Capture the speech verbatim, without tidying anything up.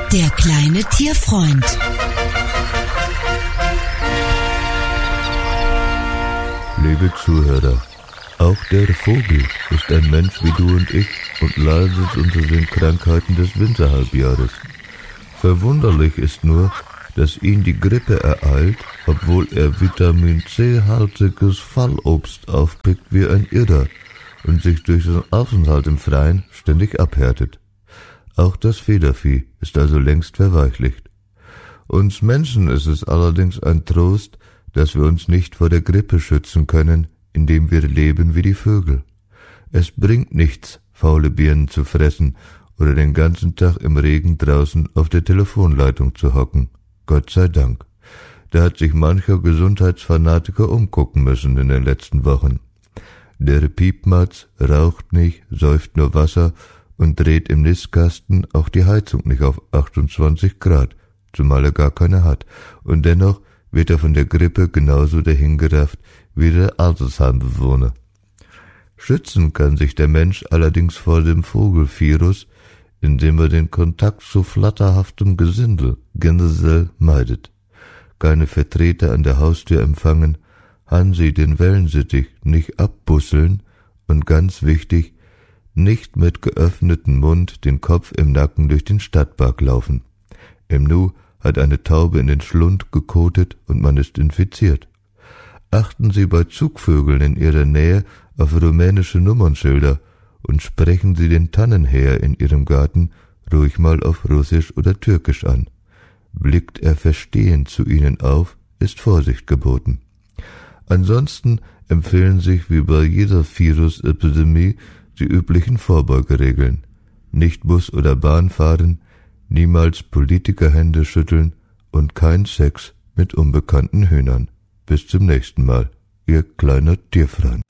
Der kleine Tierfreund. Liebe Zuhörer, auch der Vogel ist ein Mensch wie du und ich und leidet unter den Krankheiten des Winterhalbjahres. Verwunderlich ist nur, dass ihn die Grippe ereilt, obwohl er Vitamin C-haltiges Fallobst aufpickt wie ein Irrer und sich durch den Aufenthalt im Freien ständig abhärtet. Auch das Federvieh ist also längst verweichlicht. Uns Menschen ist es allerdings ein Trost, dass wir uns nicht vor der Grippe schützen können, indem wir leben wie die Vögel. Es bringt nichts, faule Birnen zu fressen oder den ganzen Tag im Regen draußen auf der Telefonleitung zu hocken. Gott sei Dank. Da hat sich mancher Gesundheitsfanatiker umgucken müssen in den letzten Wochen. Der Piepmatz raucht nicht, säuft nur Wasser und dreht im Nistkasten auch die Heizung nicht auf achtundzwanzig Grad, zumal er gar keine hat. Und dennoch wird er von der Grippe genauso dahingerafft wie der Altersheimbewohner. Schützen kann sich der Mensch allerdings vor dem Vogelvirus, indem er den Kontakt zu flatterhaftem Gesindel generell meidet. Keine Vertreter an der Haustür empfangen, Hansi den Wellensittich nicht abbusseln und ganz wichtig, nicht mit geöffnetem Mund den Kopf im Nacken durch den Stadtpark laufen. Im Nu hat eine Taube in den Schlund gekotet und man ist infiziert. Achten Sie bei Zugvögeln in Ihrer Nähe auf rumänische Nummernschilder und sprechen Sie den Tannenheer in Ihrem Garten ruhig mal auf Russisch oder Türkisch an. Blickt er verstehend zu Ihnen auf, ist Vorsicht geboten. Ansonsten empfehlen sich wie bei jeder Virusepidemie die üblichen Vorbeugeregeln. Nicht Bus oder Bahn fahren, niemals Politikerhände schütteln und kein Sex mit unbekannten Hühnern. Bis zum nächsten Mal, Ihr kleiner Tierfreund.